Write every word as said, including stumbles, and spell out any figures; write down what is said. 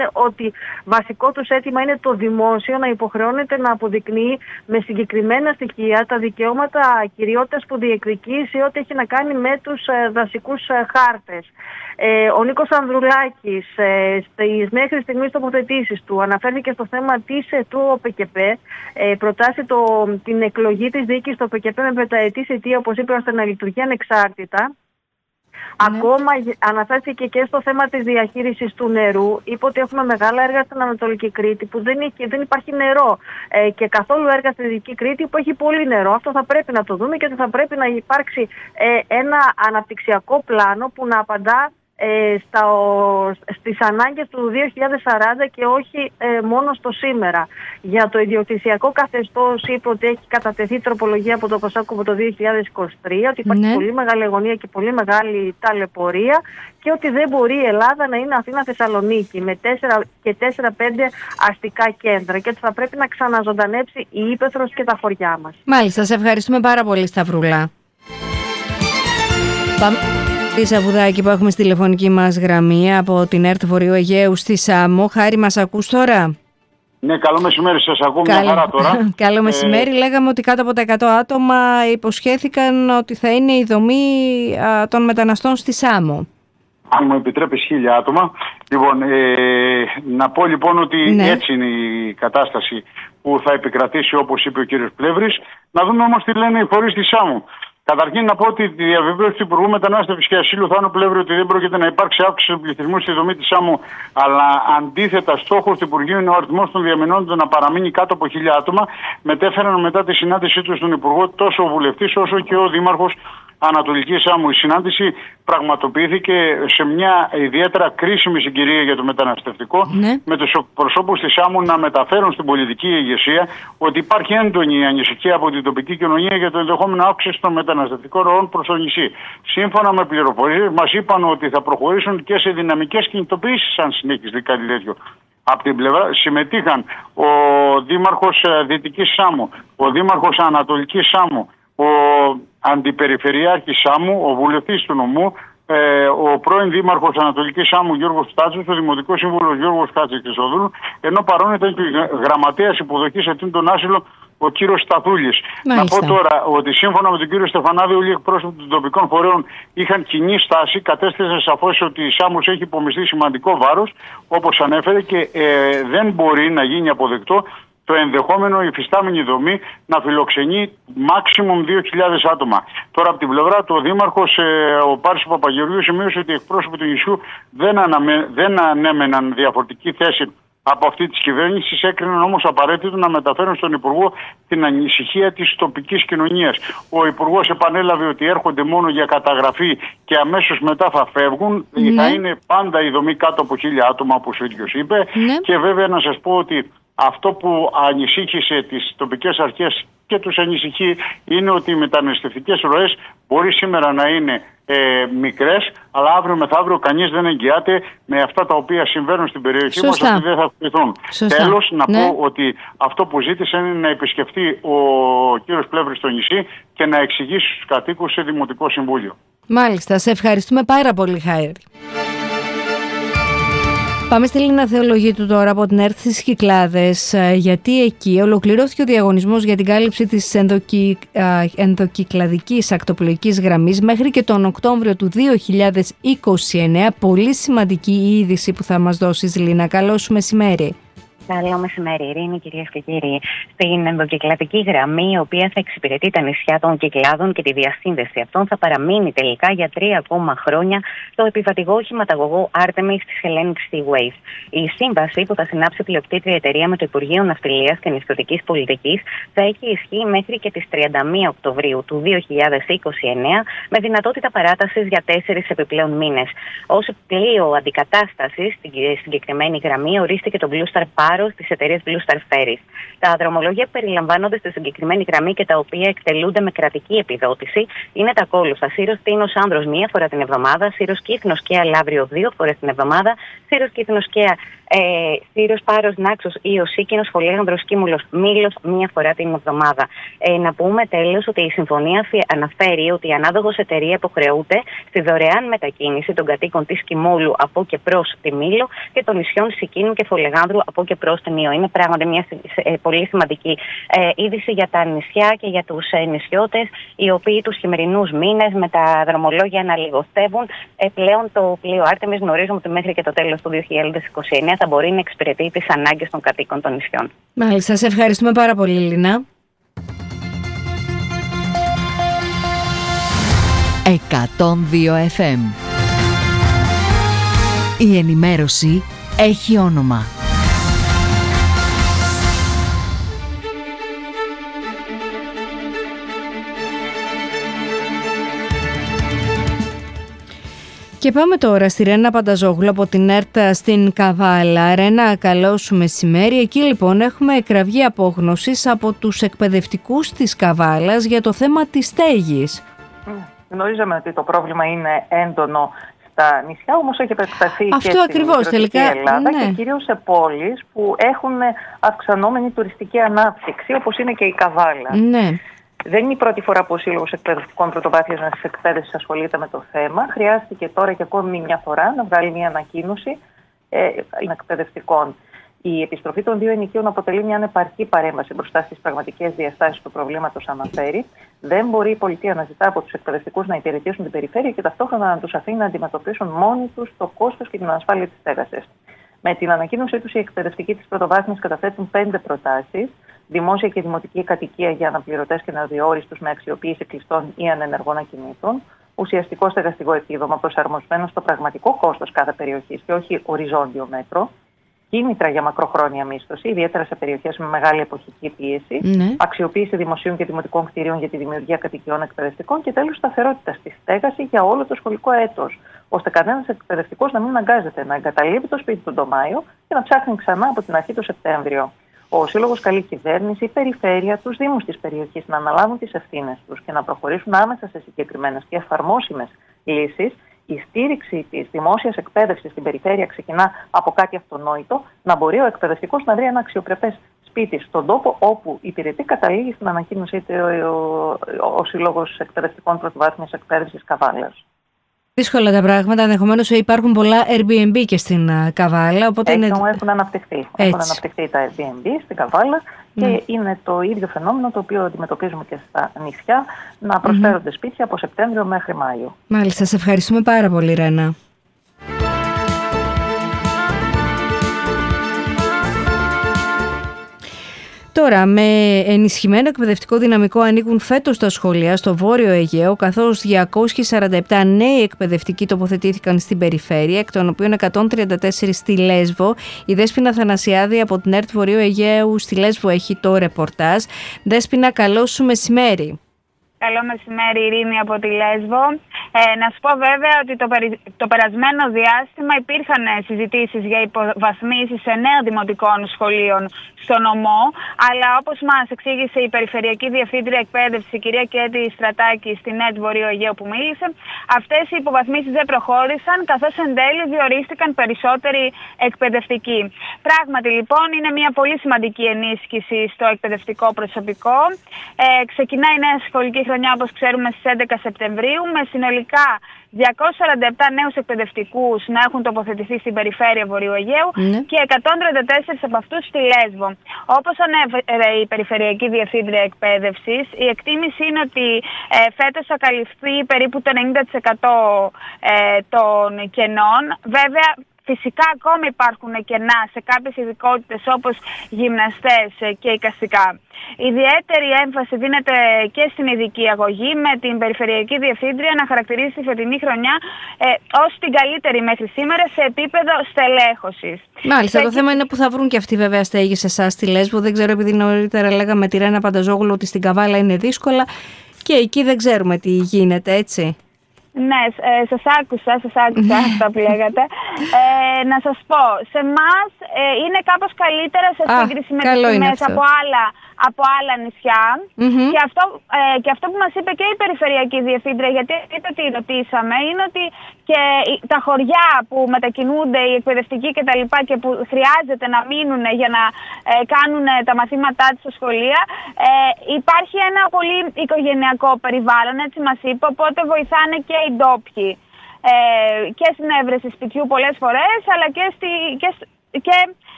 ότι βασικό τους αίτημα είναι το δημόσιο να υποχρεώνεται να αποδεικνύει με συγκεκριμένα στοιχεία τα δικαιώματα κυριότητας που διεκδικεί σε ό,τι έχει να κάνει με τους δασικούς χάρτες. Ε, ο Νίκος Ανδρουλάκης ε, στις μέχρι στιγμής τοποθετήσεις του αναφέρθηκε στο θέμα της ε, του ΟΠΚΠ, ε, προτάσει το, την εκλογή της διοίκησης του ΟΠΚΠ με πενταετή θητεία, όπως είπε, ώστε να λειτουργεί ανεξάρτητα. Ναι. Ακόμα αναφέρθηκε και στο θέμα της διαχείρισης του νερού. Είπε ότι έχουμε μεγάλα έργα στην Ανατολική Κρήτη που δεν, έχει, δεν υπάρχει νερό ε, και καθόλου έργα στη Δυτική Κρήτη που έχει πολύ νερό. Αυτό θα πρέπει να το δούμε και ότι θα πρέπει να υπάρξει ε, ένα αναπτυξιακό πλάνο που να απαντά ε, στα, ο, στις ανάγκες του δύο χιλιάδες σαράντα και όχι ε, μόνο στο σήμερα. Για το ιδιοκτησιακό καθεστώς είπε ότι έχει κατατεθεί τροπολογία από το ΠΑΣΟΚ από το δύο χιλιάδες είκοσι τρία, ότι υπάρχει ναι. πολύ μεγάλη αγωνία και πολύ μεγάλη ταλαιπωρία και ότι δεν μπορεί η Ελλάδα να είναι Αθήνα-Θεσσαλονίκη με τέσσερα και τέσσερα πέντε αστικά κέντρα και ότι θα πρέπει να ξαναζωντανέψει η ύπαιθρος και τα χωριά μας. Μάλιστα, σε ευχαριστούμε πάρα πολύ, Σταυρούλα. Πάμε τη Σαβουδάκη που έχουμε στη τηλεφωνική μας γραμμή από την ΕΡΤ Βορείου Αιγαίου στη Σάμο. Χάρη, μας ακούς τώρα? Ναι, καλό μεσημέρι, σας ακούω μια χαρά τώρα. Καλό μεσημέρι. Ε... Λέγαμε ότι κάτω από τα εκατό άτομα υποσχέθηκαν ότι θα είναι η δομή α, των μεταναστών στη Σάμο. Αν μου επιτρέπεις, χίλια άτομα. Λοιπόν, ε, να πω λοιπόν ότι ναι. έτσι είναι η κατάσταση που θα επικρατήσει, όπως είπε ο κύριος Πλεύρης. Να δούμε όμως τι λένε οι φορείς της Σάμου. Καταρχήν να πω ότι τη διαβεβαίωση του Υπουργού Μετανάστευσης και Ασύλου Θάνου Πλεύρη ότι δεν πρόκειται να υπάρξει αύξηση του πληθυσμού στη δομή της Σάμου, αλλά αντίθετα στόχος του Υπουργείου είναι ο αριθμός των διαμενόντων να παραμείνει κάτω από χίλια άτομα. Μετέφεραν μετά τη συνάντησή του στον Υπουργό τόσο ο βουλευτής όσο και ο Δήμαρχος Ανατολική Σάμου. Η συνάντηση πραγματοποιήθηκε σε μια ιδιαίτερα κρίσιμη συγκυρία για το μεταναστευτικό, ναι. με τους προσώπους της Σάμου να μεταφέρουν στην πολιτική ηγεσία ότι υπάρχει έντονη ανησυχία από την τοπική κοινωνία για το ενδεχόμενο αύξηση των μεταναστευτικών ροών προς το νησί. Σύμφωνα με πληροφορίες, μας είπαν ότι θα προχωρήσουν και σε δυναμικές κινητοποιήσεις αν συνεχιστεί κάτι τέτοιο. Από την πλευρά συμμετείχαν ο Δήμαρχος Δυτικής Σάμου, ο Δήμαρχος Ανατολικής Σάμου, ο Αντιπεριφερειάρχης Σάμου, ο βουλευτής του νομού, ε, ο πρώην Δήμαρχος Ανατολικής Σάμου Γιώργος Στάτσος, ο Δημοτικός Σύμβουλος Γιώργος Χατζηχρηστοδούλου, ενώ παρόν ήταν και ο Γραμματέας Υποδοχής Ετών τον Άσυλο, ο κύριος Σταθούλης. Να πω τώρα ότι σύμφωνα με τον κύριο Στεφανάδη, όλοι οι εκπρόσωποι των τοπικών φορέων είχαν κοινή στάση, κατέστησαν σαφώς ότι η Σάμος έχει υπομειστεί σημαντικό βάρος, όπως ανέφερε, και ε, δεν μπορεί να γίνει αποδεκτό το ενδεχόμενο η υφιστάμενη δομή να φιλοξενεί maximum δύο χιλιάδες άτομα. Τώρα από την πλευρά του ο Δήμαρχος, ε, ο Πάρης Παπαγεωργίου, σημείωσε ότι οι εκπρόσωποι του νησιού δεν, αναμε, δεν ανέμεναν διαφορετική θέση από αυτή τη κυβέρνηση, έκριναν όμως απαραίτητο να μεταφέρουν στον Υπουργό την ανησυχία της τοπικής κοινωνίας. Ο Υπουργός επανέλαβε ότι έρχονται μόνο για καταγραφή και αμέσως μετά θα φεύγουν. Ναι. Θα είναι πάντα η δομή κάτω από χίλια άτομα, όπως ο ίδιος είπε. Ναι. Και βέβαια να σας πω ότι αυτό που ανησύχησε τις τοπικές αρχές και τους ανησυχεί είναι ότι οι μεταναστευτικές ροές μπορεί σήμερα να είναι ε, μικρές, αλλά αύριο μεθαύριο κανείς δεν εγγυάται με αυτά τα οποία συμβαίνουν στην περιοχή μας ότι δεν θα αυξηθούν. Τέλος, να ναι. πω ότι αυτό που ζήτησε είναι να επισκεφτεί ο κύριος Πλεύρης στο νησί και να εξηγήσει στους κατοίκους σε Δημοτικό Συμβούλιο. Μάλιστα, σε ευχαριστούμε πάρα πολύ, Χάρη. Πάμε στη Λίνα Θεολογίτου τώρα από την ΕΡΤ στις Κυκλάδες, γιατί εκεί ολοκληρώθηκε ο διαγωνισμός για την κάλυψη της ενδοκυ... ενδοκυκλαδικής ακτοπλοϊκής γραμμής μέχρι και τον Οκτώβριο του δύο χιλιάδες είκοσι εννέα. Πολύ σημαντική η είδηση που θα μας δώσεις, Λίνα. Καλό σου μεσημέρι. Καλό μεσημέρι, Ειρήνη, κυρίες και κύριοι. Στην ενδοκυκλαδική γραμμή, η οποία θα εξυπηρετεί τα νησιά των Κυκλάδων και τη διασύνδεση αυτών, θα παραμείνει τελικά για τρία ακόμα χρόνια το επιβατηγό οχηματαγωγό Artemis της Hellenic Seaways. Η σύμβαση που θα συνάψει πλειοκτήτρια εταιρεία με το Υπουργείο Ναυτιλίας και Νησιωτικής Πολιτικής θα έχει ισχύ μέχρι και τις τριάντα μία Οκτωβρίου του δύο χιλιάδες είκοσι εννέα, με δυνατότητα παράτασης για τέσσερις επιπλέον μήνες. Ως πλοίο αντικατάστασης στην συγκεκριμένη γραμμή ορίστηκε το Blue Star της εταιρείας Blue Star Ferries. Τα δρομολόγια που περιλαμβάνονται στη συγκεκριμένη γραμμή και τα οποία εκτελούνται με κρατική επιδότηση είναι τα ακόλουθα: Σύρος Τίνος Άνδρος μία φορά την εβδομάδα, Σύρος Κύθνος Καία Λαύριο δύο φορές την εβδομάδα, Σύρος Κύθνος Καία Ε, Σύρος, Πάρος, Νάξος, Ήος, Σίκινος, Φολέγανδρος, Κίμουλος, Μήλος μία φορά την εβδομάδα. Ε, να πούμε τέλος ότι η συμφωνία αναφέρει ότι η ανάδοχος εταιρεία υποχρεούται στη δωρεάν μετακίνηση των κατοίκων της Κιμούλου από και προς τη Μήλο και των νησιών Σικίνου και Φολεγάνδρου από και προς την Ήο. Είναι πράγματι μια ε, πολύ σημαντική ε, είδηση για τα νησιά και για τους ε, νησιώτες, οι οποίοι τους χειμερινούς μήνες με τα δρομολόγια να λιγοστεύουν. Ε, πλέον το πλοίο Άρτεμις γνωρίζουμε ότι μέχρι και το τέλος του δύο χιλιάδες είκοσι εννέα θα μπορεί να εξυπηρετεί τις ανάγκες των κατοίκων των νησιών. Μάλιστα, σας ευχαριστούμε πάρα πολύ, Λίνα. εκατόν δύο εφ εμ. Η ενημέρωση έχει όνομα. Και πάμε τώρα στη Ρένα Πανταζόγλου από την ΕΡΤ στην Καβάλα. Ρένα, καλό σου μεσημέρι. Εκεί λοιπόν έχουμε εκραβεί απόγνωσης από τους εκπαιδευτικούς της Καβάλας για το θέμα της στέγης. Γνωρίζαμε ότι το πρόβλημα είναι έντονο στα νησιά, όμως έχει επεκταθεί και στην ακριβώς, τελικά, Ελλάδα ναι. και κυρίως σε πόλεις που έχουν αυξανόμενη τουριστική ανάπτυξη, όπως είναι και η Καβάλα. Ναι. Δεν είναι η πρώτη φορά που ο Σύλλογος Εκπαιδευτικών Πρωτοβάθμιας Εκπαίδευσης ασχολείται με το θέμα. Χρειάστηκε τώρα και ακόμη μια φορά να βγάλει μια ανακοίνωση ε, εκπαιδευτικών. Η επιστροφή των δύο ενοικίων αποτελεί μια ανεπαρκή παρέμβαση μπροστά στις πραγματικές διαστάσεις του προβλήματος, αναφέρει. Δεν μπορεί η πολιτεία να ζητά από τους εκπαιδευτικούς να υπηρετήσουν την περιφέρεια και ταυτόχρονα να τους αφήνει να αντιμετωπίσουν μόνοι τους το κόστος και την ανασφάλεια της στέγασης. Με την ανακοίνωσή τους, οι εκπαιδευτικοί της πρωτοβάθμιας καταθέτουν πέντε προτάσεις. Δημόσια και δημοτική κατοικία για αναπληρωτές και νεοδιόριστους με αξιοποίηση κλειστών ή ανενεργών ακινήτων. Ουσιαστικό στεγαστικό επίδομα προσαρμοσμένο στο πραγματικό κόστος κάθε περιοχής και όχι οριζόντιο μέτρο. Κίνητρα για μακροχρόνια μίσθωση, ιδιαίτερα σε περιοχές με μεγάλη εποχική πίεση. Ναι. Αξιοποίηση δημοσίων και δημοτικών κτηρίων για τη δημιουργία κατοικιών εκπαιδευτικών. Και τέλος, σταθερότητα στη στέγαση για όλο το σχολικό έτος, ώστε κανένας εκπαιδευτικός να μην αναγκάζεται να εγκαταλείπει το σπίτι του τον Μάιο και να ψάχνει ξανά από την αρχή το Σεπτέμβριο. Ο Σύλλογος καλεί κυβέρνηση, η περιφέρεια, τους δήμους της περιοχής να αναλάβουν τις ευθύνες τους και να προχωρήσουν άμεσα σε συγκεκριμένες και εφαρμόσιμες λύσεις. Η στήριξη της δημόσιας εκπαίδευσης στην περιφέρεια ξεκινά από κάτι αυτονόητο, να μπορεί ο εκπαιδευτικός να βρει ένα αξιοπρεπές σπίτι στον τόπο όπου υπηρετεί, καταλήγει στην ανακοίνωση ο, ο, ο Σύλλογος Εκπαιδευτικών Πρωτοβάθμιας Εκπαίδευσης Καβάλας. Δύσκολα τα πράγματα, ενδεχομένως υπάρχουν πολλά Airbnb και στην Καβάλα. Οπότε Έτσι, είναι... έχουν αναπτυχθεί. Έχουν αναπτυχθεί τα Airbnb στην Καβάλα και mm. είναι το ίδιο φαινόμενο το οποίο αντιμετωπίζουμε και στα νησιά, να προσφέρονται mm-hmm. σπίτια από Σεπτέμβριο μέχρι Μάιο. Μάλιστα, σε ευχαριστούμε πάρα πολύ, Ρένα. Τώρα, με ενισχυμένο εκπαιδευτικό δυναμικό ανήκουν φέτος τα σχολεία στο Βόρειο Αιγαίο, καθώς διακόσιοι σαράντα επτά νέοι εκπαιδευτικοί τοποθετήθηκαν στην περιφέρεια, εκ των οποίων εκατόν τριάντα τέσσερα στη Λέσβο. Η Δέσποινα Θανασιάδη από την ΕΡΤ Βορείου Αιγαίου στη Λέσβο έχει το ρεπορτάζ. Δέσποινα, καλό σου μεσημέρι. Καλό μεσημέρι, Ειρήνη, από τη Λέσβο. Ε, να σου πω βέβαια ότι το, περι... το περασμένο διάστημα υπήρχαν συζητήσεις για υποβαθμίσεις σε νέων δημοτικών σχολείων στο νομό, αλλά όπως μας εξήγησε η Περιφερειακή Διευθύντρια Εκπαίδευση, η κυρία Κέτη Στρατάκη, στην ΕΡΤ Βορείου Αιγαίου που μίλησε, αυτές οι υποβαθμίσεις δεν προχώρησαν, καθώς εν τέλει διορίστηκαν περισσότεροι εκπαιδευτικοί. Πράγματι, λοιπόν, είναι μια πολύ σημαντική ενίσχυση στο εκπαιδευτικό προσωπικό. Ε, ξεκινάει η νέα σχολική χρονιά, όπως ξέρουμε, στις έντεκα Σεπτεμβρίου, με συνολικά διακόσιους σαράντα επτά νέους εκπαιδευτικούς να έχουν τοποθετηθεί στην περιφέρεια Βορείου Αιγαίου mm. και εκατόν τριάντα τέσσερα από αυτούς στη Λέσβο. Όπως ανέφερε η Περιφερειακή Διευθύντρια Εκπαίδευσης, η εκτίμηση είναι ότι ε, φέτος θα καλυφθεί περίπου το ενενήντα τοις εκατό ε, των κενών. Βέβαια, φυσικά ακόμη υπάρχουν κενά σε κάποιες ειδικότητες όπως γυμναστές και εικαστικά. Ιδιαίτερη έμφαση δίνεται και στην ειδική αγωγή, με την Περιφερειακή Διευθύντρια να χαρακτηρίζει τη φετινή χρονιά ε, ως την καλύτερη μέχρι σήμερα σε επίπεδο στελέχωσης. Μάλιστα, και... το θέμα είναι που θα βρουν και αυτοί βέβαια στέγη σε εσάς στη Λέσβο. Δεν ξέρω, επειδή νωρίτερα λέγαμε τη Ρένα Πανταζόγλου ότι στην Καβάλα είναι δύσκολα και εκεί δεν ξέρουμε τι γίνεται, έτσι. Ναι, ε, σας άκουσα, σας άκουσα αυτά που λέγατε. Ε, να σας πω, σε εμάς ε, είναι κάπως καλύτερα σε σύγκριση με τις τιμές από άλλα, από άλλα νησιά. Mm-hmm. Και, αυτό, ε, και αυτό που μας είπε και η Περιφερειακή Διευθύντρια, γιατί είτε τη ρωτήσαμε, είναι ότι και τα χωριά που μετακινούνται, οι εκπαιδευτικοί κτλ. Και, και που χρειάζεται να μείνουν για να ε, κάνουν τα μαθήματά τους στα σχολεία, ε, υπάρχει ένα πολύ οικογενειακό περιβάλλον, έτσι μας είπε, οπότε βοηθάνε και οι ντόπιοι. Ε, και στην έβρεση σπιτιού πολλές φορές, αλλά και, στη, και, και